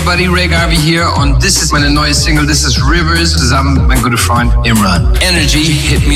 everybody, Ray Garvey hier und das ist meine neue Single, this is Rivers, zusammen mit meinem guten Freund Imran. Energy hit me